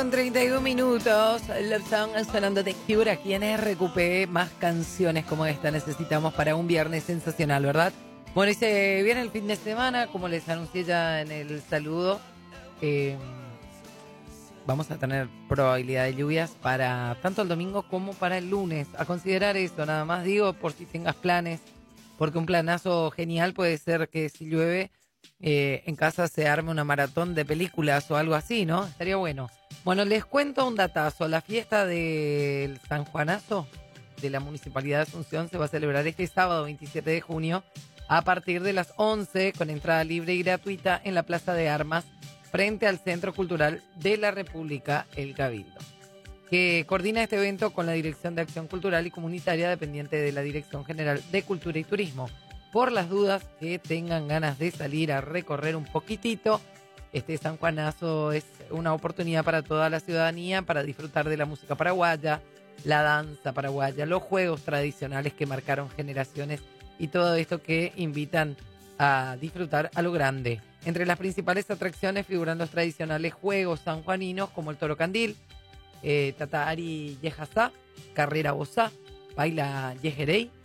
Con 31 minutos, Love Song sonando de Cure aquí en RQP. Más canciones como esta necesitamos para un viernes sensacional, ¿verdad? Bueno, y se viene el fin de semana, como les anuncié ya en el saludo. Vamos a tener probabilidad de lluvias para tanto el domingo como para el lunes. A considerar eso, nada más digo, por si tengas planes, porque un planazo genial puede ser que si llueve en casa se arme una maratón de películas o algo así, ¿no? Estaría bueno. Bueno, les cuento un datazo. La fiesta del San Juanazo de la Municipalidad de Asunción se va a celebrar este sábado 27 de junio a partir de las 11 con entrada libre y gratuita en la Plaza de Armas frente al Centro Cultural de la República, El Cabildo, que coordina este evento con la Dirección de Acción Cultural y Comunitaria dependiente de la Dirección General de Cultura y Turismo. Por las dudas que tengan ganas de salir a recorrer un poquitito, este San Juanazo es una oportunidad para toda la ciudadanía para disfrutar de la música paraguaya, la danza paraguaya, los juegos tradicionales que marcaron generaciones y todo esto que invitan a disfrutar a lo grande. Entre las principales atracciones figuran los tradicionales juegos sanjuaninos como el Toro Candil, Tataari Yejazá, Carrera Bozá, Baila Yejerey,